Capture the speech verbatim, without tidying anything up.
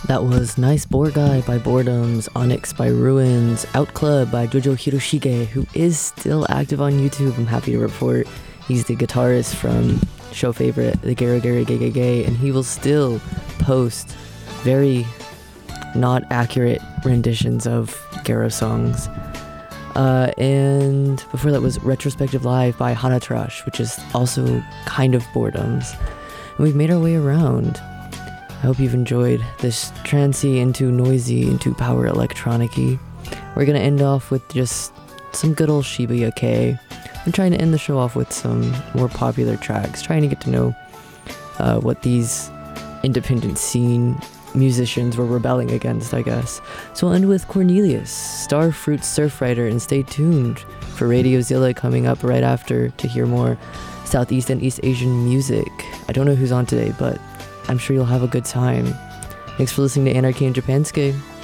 That was Nice Boar Guy by Boredoms, Onyx by Ruins, Out Club by Jojo Hiroshige, who is still active on YouTube, I'm happy to report. He's the guitarist from show favorite, the Garo Gary Gay Gay Gay, and he will still post very not accurate renditions of Garo songs. Uh, and before that was Retrospective Live by Hanatrash, which is also kind of Boredoms. And we've made our way around. I hope you've enjoyed this trancey into noisy into power electronic-y. We're gonna end off with just some good old Shibuya K. I'm trying to end the show off with some more popular tracks, trying to get to know uh, what these independent scene musicians were rebelling against, I guess. So we'll end with Cornelius, Starfruit Surfrider, and stay tuned for Radio Zilla coming up right after to hear more Southeast and East Asian music. I don't know who's on today, but I'm sure you'll have a good time. Thanks for listening to Anarchy in Japanske.